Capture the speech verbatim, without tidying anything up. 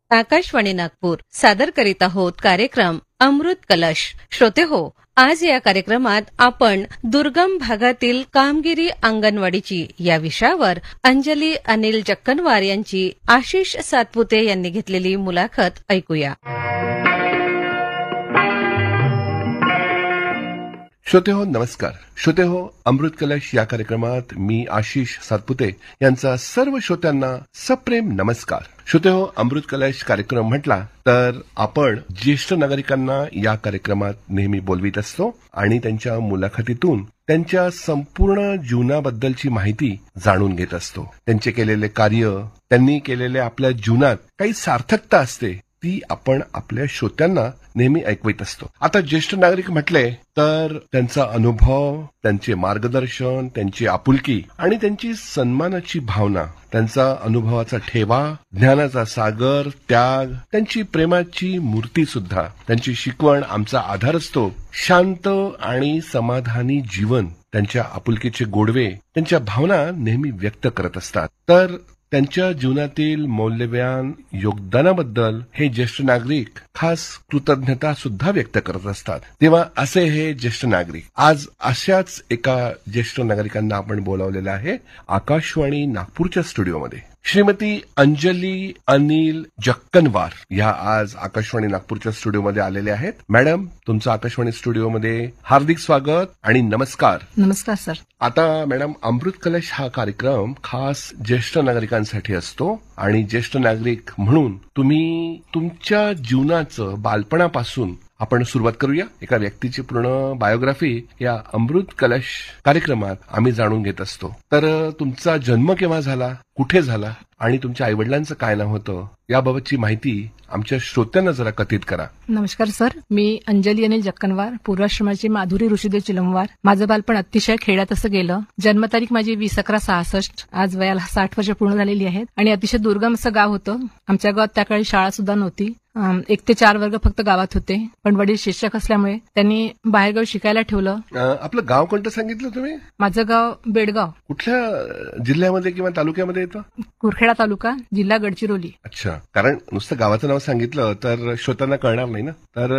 आकाशवाणी नागपूर सादर करीत आहोत कार्यक्रम अमृत कलश. श्रोते हो, आज या कार्यक्रमात आपण दुर्गम भागातील कामगिरी अंगणवाडीची या विषयावर अंजली अनिल जक्कनवार यांची आशिष सातपुते यांनी घेतलेली मुलाखत ऐकूया. श्रोते हो, नमस्कार. श्रोते हो, अमृत कलश या कार्यक्रमात मी आशिष सातपुते यांचा सर्व श्रोत्यांना सप्रेम नमस्कार. श्रोते हो, अमृत कलश कार्यक्रम म्हटला तर आपण ज्येष्ठ नागरिकांना या कार्यक्रमात नेहमी बोलवित असतो आणि त्यांच्या मुलाखतीतून त्यांच्या संपूर्ण जीवनाबद्दलची माहिती जाणून घेत असतो. त्यांचे केलेले कार्य, त्यांनी केलेल्या आपल्या जीवनात काही सार्थकता असते ती आपण आपल्या श्रोत्यांना नेहमी ऐकवित असतो. आता ज्येष्ठ नागरिक म्हटले तर त्यांचा अनुभव, त्यांचे मार्गदर्शन, त्यांची आपुलकी आणि त्यांची सन्मानाची भावना, त्यांचा अनुभवाचा ठेवा, ज्ञानाचा सागर, त्याग, त्यांची प्रेमाची मूर्ती सुद्धा, त्यांची शिकवण आमचा आधार असतो. शांत आणि समाधानी जीवन, त्यांच्या आपुलकीचे गोडवे, त्यांच्या भावना नेहमी व्यक्त करत असतात. तर त्यांच्या जीवनातील मौल्यवान योगदानाबद्दल हे ज्येष्ठ नागरिक खास कृतज्ञता सुद्धा व्यक्त करत असतात. तेव्हा असे हे ज्येष्ठ नागरिक, आज अशाच एका ज्येष्ठ नागरिकांना आपण बोलावलेलं आहे आकाशवाणी नागपूरच्या स्टुडिओमध्ये. श्रीमती अंजली अनिल जक्कनवार या आज आकाशवाणी नागपूरच्या स्टुडिओमध्ये आलेले आहेत. मॅडम, तुमचं आकाशवाणी स्टुडिओमध्ये हार्दिक स्वागत आणि नमस्कार. नमस्कार सर. आता मॅडम, अमृत कलश हा कार्यक्रम खास ज्येष्ठ नागरिकांसाठी असतो आणि ज्येष्ठ नागरिक म्हणून तुम्ही तुमच्या जीवनाचं बालपणापासून आपण सुरुवात करूया. एका व्यक्तीची पूर्ण बायोग्राफी या अमृत कलश कार्यक्रमात आम्ही जाणून घेत असतो. तर तुमचा जन्म केव्हा झाला, कुठे झाला आणि तुमच्या आईवडिलांचं काय नाव होतं याबाबतची माहिती आमच्या श्रोत्यांना जरा कथित करा. नमस्कार सर, मी अंजली अनिल जक्कनवार, पूर्वाश्रमाची माधुरी ऋषीदेव चिलमवार. माझं बालपण अतिशय खेड्यात असं गेलं. जन्मतारीख माझी वीस अकरा सहासष्ट. आज वयाला साठ वर्ष पूर्ण झालेली आहेत आणि अतिशय दुर्गम असं गाव होतं. आमच्या गावात त्या काळी शाळा सुद्धा नव्हती. एक ते चार वर्ग फक्त गावात होते, पण वडील शिक्षक असल्यामुळे त्यांनी बाहेरगाव शिकायला ठेवलं. आपलं गाव कोणतं सांगितलं तुम्ही? माझं गाव बेडगाव. कुठल्या जिल्ह्यामध्ये किंवा तालुक्यामध्ये येतं? कुरखेडा तालुका, जिल्हा गडचिरोली. अच्छा, कारण नुसतं गावाचं नाव सांगितलं तर श्रोत्यांना कळणार नाही ना. तर